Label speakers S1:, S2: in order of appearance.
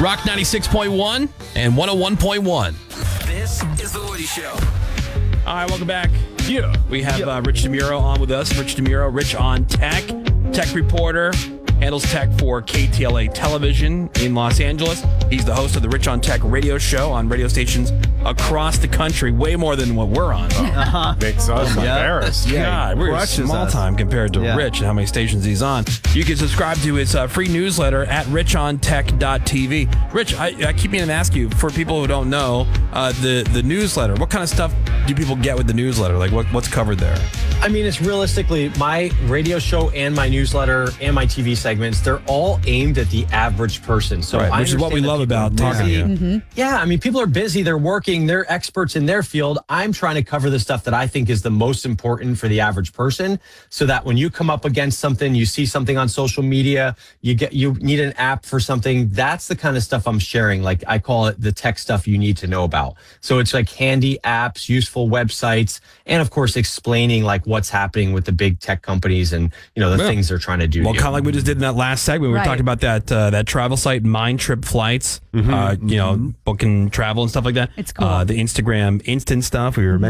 S1: Rock 96.1 and 101.1.
S2: This is The Woody Show.
S1: All right, welcome back. Yeah. We have Rich DeMuro on with us. Rich DeMuro, Rich on Tech, tech reporter, handles tech for KTLA Television in Los Angeles. He's the host of the Rich on Tech radio show on radio stations across the country, way more than what we're on.
S3: Makes us embarrassed.
S1: God, we're small time compared to Rich and how many stations he's on. You can subscribe to his free newsletter at richontech.tv. Rich, I keep meaning to ask you, for people who don't know, the newsletter, what kind of stuff do people get with the newsletter? Like, what's covered there?
S4: I mean, it's realistically my radio show and my newsletter and my TV segments, they're all aimed at the average person. So
S1: which is what we love about talking to you.
S4: Mm-hmm. Yeah, I mean, people are busy, they're working, they're experts in their field. I'm trying to cover the stuff that I think is the most important for the average person, so that when you come up against something, you see something on social media, you need an app for something, that's the kind of stuff I'm sharing. Like, I call it the tech stuff you need to know about. So it's like handy apps, useful websites, and of course explaining like what's happening with the big tech companies and the things they're trying to do.
S1: Well, kind of like we just did in that last segment. We were talking about that travel site, Mind Trip Flights, booking travel and stuff like that.
S5: It's cool.
S1: The Instagram instant stuff we were mentioning.